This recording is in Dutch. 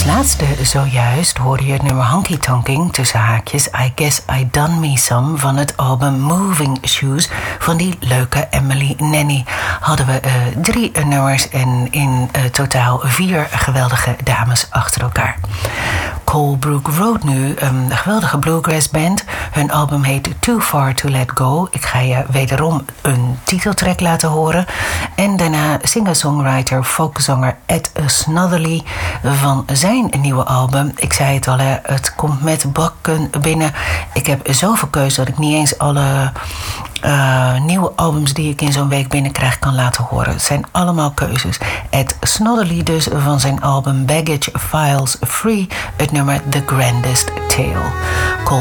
Als laatste zojuist hoorde je het nummer Honky Tonking tussen haakjes I Guess I Done Me Some van het album Moving Shoes van die leuke Emily Nanny. Hadden we 3 nummers en in totaal 4 geweldige dames achter elkaar. Colebrook Road nu, een geweldige bluegrass band. Hun album heet Too Far To Let Go. Ik ga je wederom een titeltrack laten horen. En daarna singer-songwriter, folkzanger Ed Snotherly van zijn nieuwe album. Ik zei het al, het komt met bakken binnen. Ik heb zoveel keuze dat ik niet eens alle nieuwe albums die ik in zo'n week binnenkrijg kan laten horen. Het zijn allemaal keuzes. Ed Snotherly dus van zijn album Baggage Files Free, het nummer The Grandest Tale.